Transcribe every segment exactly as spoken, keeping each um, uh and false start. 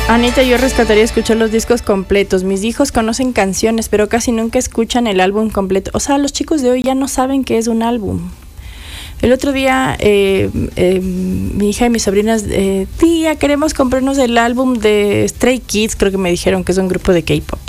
Anita, yo rescataría escuchar los discos completos. Mis hijos conocen canciones, pero casi nunca escuchan el álbum completo. O sea, los chicos de hoy ya no saben qué es un álbum. El otro día, eh, eh, mi hija y mis sobrinas, eh, tía, queremos comprarnos el álbum de Stray Kids, creo que me dijeron que es un grupo de K-pop.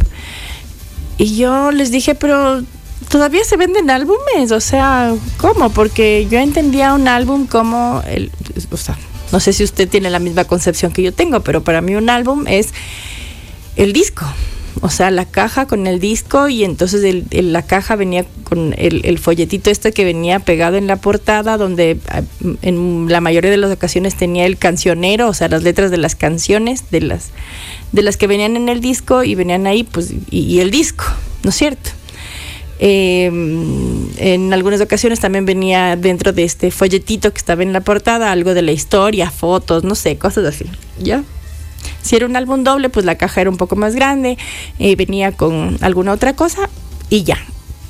Y yo les dije, pero todavía se venden álbumes, o sea, ¿cómo? Porque yo entendía un álbum como, el, o sea, no sé si usted tiene la misma concepción que yo tengo, pero para mí un álbum es el disco. O sea, la caja con el disco, y entonces el, el, la caja venía con el, el folletito este que venía pegado en la portada, donde en la mayoría de las ocasiones tenía el cancionero, o sea, las letras de las canciones, de las, de las que venían en el disco, y venían ahí, pues, y, y el disco, ¿no es cierto? Eh, en algunas ocasiones también venía dentro de este folletito que estaba en la portada algo de la historia, fotos, no sé, cosas así, ¿ya? Si era un álbum doble, pues la caja era un poco más grande, eh, venía con alguna otra cosa y ya.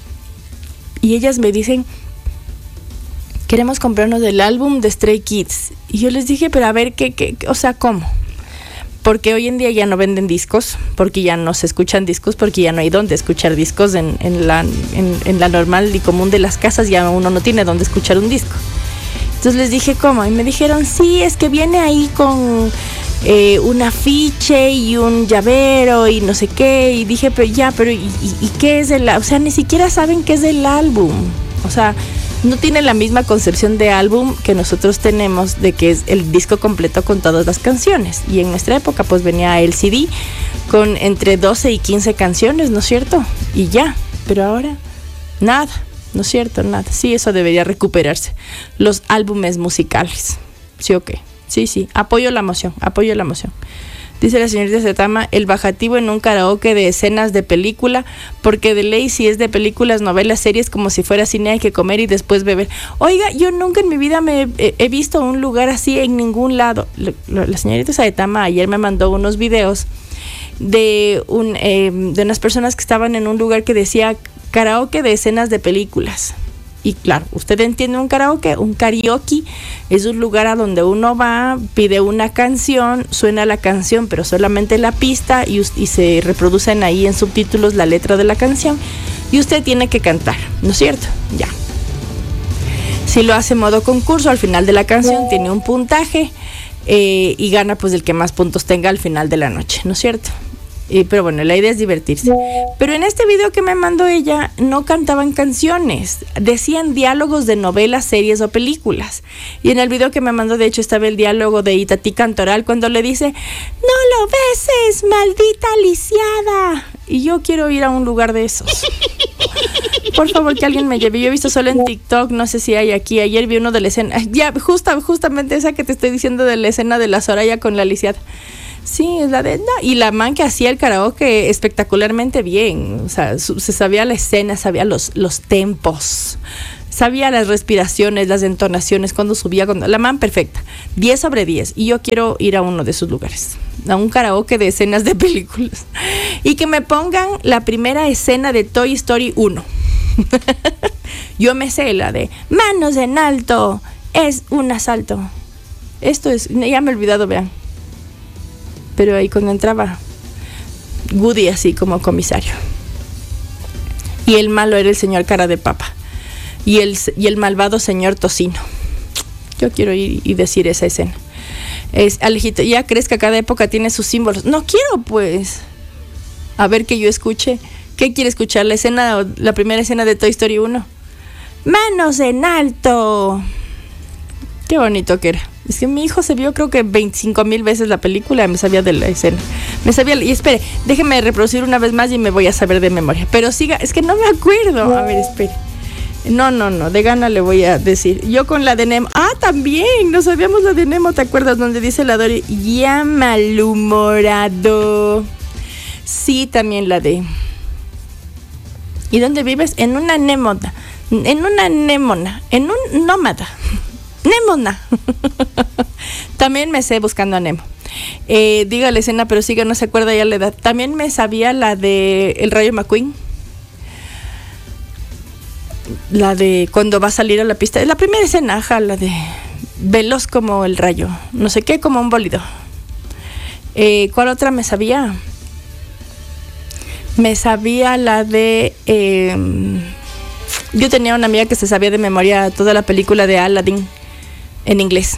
Y ellas me dicen, queremos comprarnos el álbum de Stray Kids. Y yo les dije, pero a ver, ¿qué, qué, o sea, cómo? Porque hoy en día ya no venden discos, porque ya no se escuchan discos, porque ya no hay dónde escuchar discos en, en, la, en, en la normal y común de las casas, ya uno no tiene dónde escuchar un disco. Entonces les dije, ¿cómo? Y me dijeron, sí, es que viene ahí con eh, un afiche y un llavero y no sé qué. Y dije, pero ya, pero ¿y, y, y qué es el álbum? O sea, ni siquiera saben qué es el álbum. O sea, no tienen la misma concepción de álbum que nosotros tenemos, de que es el disco completo con todas las canciones. Y en nuestra época pues venía el C D con entre doce y quince canciones, ¿no es cierto? Y ya, pero ahora nada, ¿no es cierto? Nada. Sí, eso debería recuperarse. Los álbumes musicales. Sí, ok. Sí, sí, apoyo la moción, apoyo la moción. Dice la señorita Zetama, el bajativo en un karaoke de escenas de película, porque de ley si es de películas, novelas, series, como si fuera cine, hay que comer y después beber. Oiga, yo nunca en mi vida me he, he visto un lugar así en ningún lado. La, la señorita Zetama ayer me mandó unos videos de, un, eh, de unas personas que estaban en un lugar que decía karaoke de escenas de películas. Y claro, usted entiende un karaoke, un karaoke es un lugar a donde uno va, pide una canción, suena la canción, pero solamente la pista y, y se reproducen ahí en subtítulos la letra de la canción y usted tiene que cantar, ¿no es cierto? Ya. Si lo hace modo concurso, al final de la canción tiene un puntaje eh, y gana pues el que más puntos tenga al final de la noche, ¿no es cierto? Eh, pero bueno, la idea es divertirse. Pero en este video que me mandó ella, no cantaban canciones, decían diálogos de novelas, series o películas. Y en el video que me mandó, de hecho, estaba el diálogo de Itatí Cantoral cuando le dice, no lo beses, maldita lisiada. Y yo quiero ir a un lugar de esos. Por favor, que alguien me lleve. Yo he visto solo en TikTok, no sé si hay aquí. Ayer vi uno de la escena, ya, justa, justamente esa que te estoy diciendo, de la escena de la Soraya con la lisiada. Sí, es la de... No, y la man que hacía el karaoke espectacularmente bien. O sea, su, se sabía la escena, sabía los, los tempos, sabía las respiraciones, las entonaciones, cuando subía, cuando... La man perfecta. diez sobre diez. Y yo quiero ir a uno de esos lugares. A un karaoke de escenas de películas. Y que me pongan la primera escena de Toy Story uno. Yo me sé la de manos en alto, es un asalto. Esto es... Ya me he olvidado, vean. Pero ahí cuando entraba Woody así como comisario y el malo era el señor cara de papa y el, y el malvado señor tocino. Yo quiero ir y decir esa escena. Es, Alejito, ¿ya crees que cada época tiene sus símbolos? No quiero, pues. A ver, que yo escuche. ¿Qué quiere escuchar? ¿La escena, la primera escena de Toy Story uno? Manos en alto. Qué bonito que era. Es que mi hijo se vio creo que veinticinco mil veces la película, me sabía de la escena. Me sabía, y espere, déjeme reproducir una vez más y me voy a saber de memoria. Pero siga, es que no me acuerdo. A ver, espere. No, no, no, de gana le voy a decir. Yo con la de Nemo. Ah, también, no sabíamos la de Nemo, ¿te acuerdas? Donde dice la Dory, ya malhumorado. Sí, también la de... ¿Y dónde vives? En una némona. En una némona. En un nómada. Némona. También me sé Buscando a Nemo. Eh, diga la escena, pero siga, no se acuerda ya la edad. También me sabía la de El Rayo McQueen. La de cuando va a salir a la pista. La primera escena, ajá, la de veloz como el rayo. No sé qué, como un bólido. Eh, ¿Cuál otra me sabía? Me sabía la de... Eh, yo tenía una amiga que se sabía de memoria toda la película de Aladdin en inglés.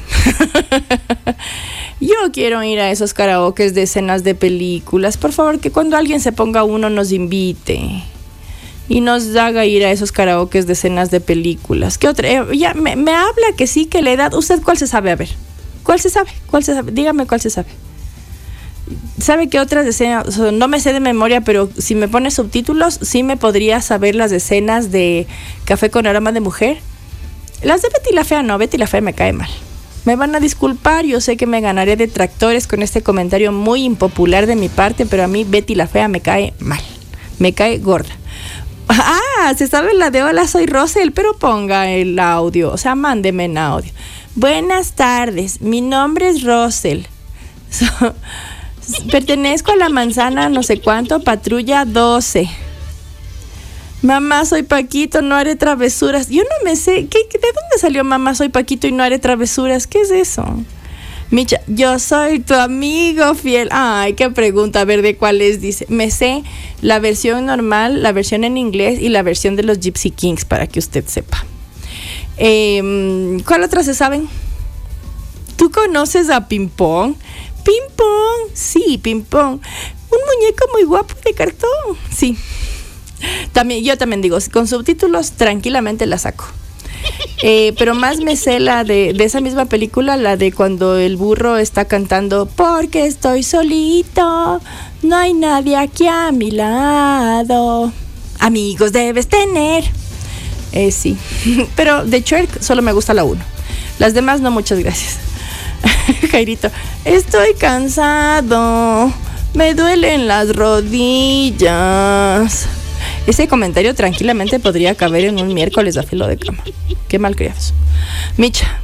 Yo quiero ir a esos karaokes de escenas de películas. Por favor, que cuando alguien se ponga uno nos invite y nos haga ir a esos karaokes de escenas de películas. ¿Qué otra? Eh, ya me, me habla que sí, que la edad. ¿Usted cuál se sabe? A ver, ¿cuál se sabe? ¿Cuál se sabe? Dígame cuál se sabe. ¿Sabe qué otras escenas? O sea, no me sé de memoria, pero si me pone subtítulos, sí me podría saber las escenas de Café con Aroma de Mujer. Las de Betty la Fea no, Betty la Fea me cae mal. Me van a disculpar, yo sé que me ganaré detractores con este comentario muy impopular de mi parte, pero a mí Betty la Fea me cae mal, me cae gorda. Ah, se sabe la de Hola, soy Rosel, pero ponga el audio, o sea, mándeme en audio. Buenas tardes, mi nombre es Rosel. So, pertenezco a la manzana no sé cuánto, patrulla doce. Mamá, soy Paquito, no haré travesuras. Yo no me sé, ¿qué, ¿de dónde salió mamá, soy Paquito y no haré travesuras? ¿Qué es eso? Micha, yo soy tu amigo fiel. Ay, qué pregunta, a ver de cuál es, dice. Me sé la versión normal, la versión en inglés y la versión de los Gypsy Kings, para que usted sepa. Eh, ¿Cuál otra se saben? ¿Tú conoces a Ping Pong? Ping Pong, sí, Ping Pong. Un muñeco muy guapo de cartón, sí. También, yo también digo, con subtítulos tranquilamente la saco. Eh, pero más me sé la de, de esa misma película, la de cuando el burro está cantando porque estoy solito, no hay nadie aquí a mi lado, amigos debes tener. Eh, sí, pero de Shrek solo me gusta la uno. Las demás no, muchas gracias. Jairito, estoy cansado, me duelen las rodillas. Ese comentario tranquilamente podría caber en un miércoles a filo de cama. Qué malcriados. Micha.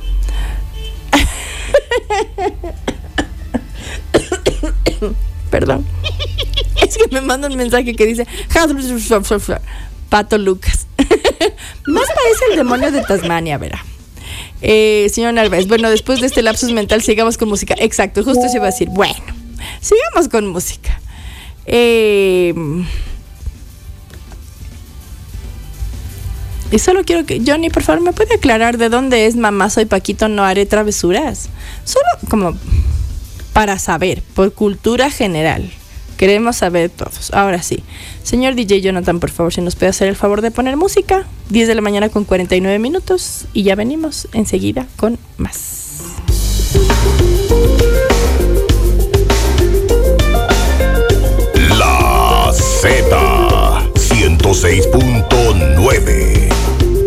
Perdón. Es que me manda un mensaje que dice Pato Lucas. Más parece el demonio de Tasmania, verá. Eh, señor Narváez, bueno, después de este lapsus mental sigamos con música. Exacto, justo se iba a decir. Bueno, sigamos con música. Eh... Y solo quiero que, Johnny, por favor, ¿me puede aclarar de dónde es mamá, soy Paquito, no haré travesuras? Solo como para saber, por cultura general. Queremos saber todos. Ahora sí. Señor D J Jonathan, por favor, si nos puede hacer el favor de poner música. diez de la mañana con cuarenta y nueve minutos. Y ya venimos enseguida con más. La Z ciento seis punto nueve.